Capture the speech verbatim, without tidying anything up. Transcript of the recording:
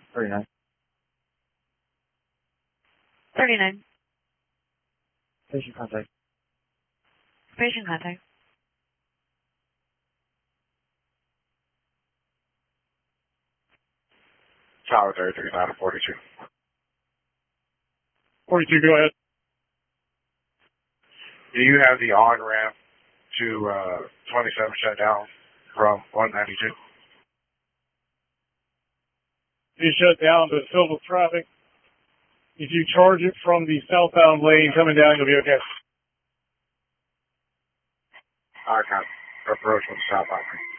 thirty-nine. thirty-nine. Station contact. Station contact. Tower thirty-three, nine forty-two. forty-two, go ahead. Do you have the on-ramp to uh, twenty-seven shut down from one ninety-two? You shut down but filled with traffic. If you charge it from the southbound lane coming down, you'll be okay. All right, approach from the southbound lane.